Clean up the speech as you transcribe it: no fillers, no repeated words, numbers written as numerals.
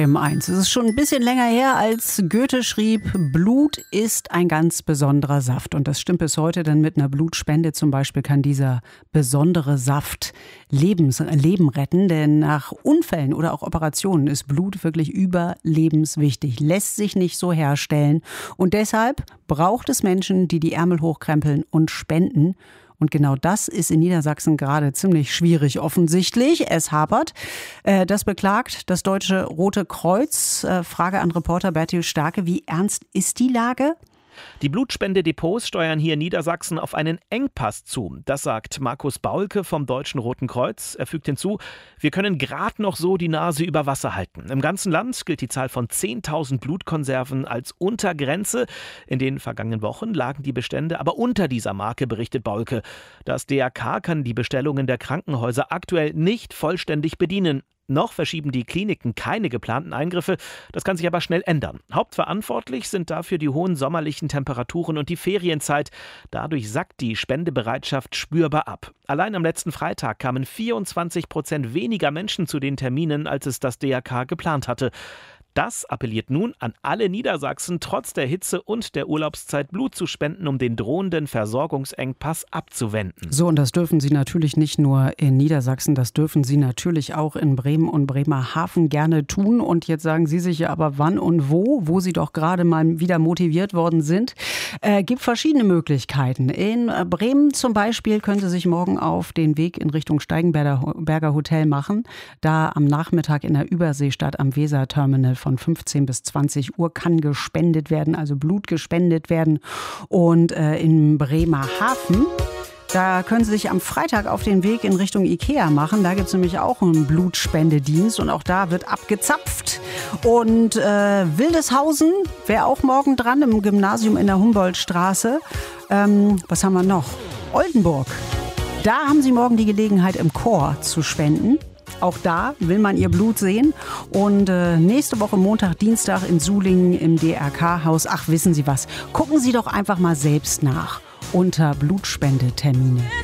Es ist schon ein bisschen länger her, als Goethe schrieb, Blut ist ein ganz besonderer Saft. Und das stimmt bis heute, denn mit einer Blutspende zum Beispiel kann dieser besondere Saft Leben retten. Denn nach Unfällen oder auch Operationen ist Blut wirklich überlebenswichtig, lässt sich nicht so herstellen. Und deshalb braucht es Menschen, die die Ärmel hochkrempeln und spenden. Und genau das ist in Niedersachsen gerade ziemlich schwierig offensichtlich. Es hapert. Das beklagt das Deutsche Rote Kreuz. Frage an Reporter Bertil Starke. Wie ernst ist die Lage? Die Blutspende-Depots steuern hier in Niedersachsen auf einen Engpass zu. Das sagt Markus Baulke vom Deutschen Roten Kreuz. Er fügt hinzu, wir können gerade noch so die Nase über Wasser halten. Im ganzen Land gilt die Zahl von 10.000 Blutkonserven als Untergrenze. In den vergangenen Wochen lagen die Bestände aber unter dieser Marke, berichtet Baulke. Das DRK kann die Bestellungen der Krankenhäuser aktuell nicht vollständig bedienen. Noch verschieben die Kliniken keine geplanten Eingriffe. Das kann sich aber schnell ändern. Hauptverantwortlich sind dafür die hohen sommerlichen Temperaturen und die Ferienzeit. Dadurch sackt die Spendebereitschaft spürbar ab. Allein am letzten Freitag kamen 24% weniger Menschen zu den Terminen, als es das DRK geplant hatte. Das appelliert nun an alle Niedersachsen, trotz der Hitze und der Urlaubszeit Blut zu spenden, um den drohenden Versorgungsengpass abzuwenden. So, und das dürfen Sie natürlich nicht nur in Niedersachsen, das dürfen Sie natürlich auch in Bremen und Bremerhaven gerne tun. Und jetzt sagen Sie sich ja aber wann und wo Sie doch gerade mal wieder motiviert worden sind. Gibt verschiedene Möglichkeiten. In Bremen zum Beispiel können Sie sich morgen auf den Weg in Richtung Steigenberger Hotel machen. Da am Nachmittag in der Überseestadt am Weserterminal von 15 bis 20 Uhr kann gespendet werden, also Blut gespendet werden. Und in Bremerhaven, da können Sie sich am Freitag auf den Weg in Richtung Ikea machen. Da gibt es nämlich auch einen Blutspendedienst und auch da wird abgezapft. Und Wildeshausen wäre auch morgen dran im Gymnasium in der Humboldtstraße. Was haben wir noch? Oldenburg. Da haben Sie morgen die Gelegenheit, im Chor zu spenden. Auch da will man ihr Blut sehen. Und nächste Woche Montag, Dienstag in Sulingen im DRK-Haus. Ach, wissen Sie was? Gucken Sie doch einfach mal selbst nach unter Blutspendetermine.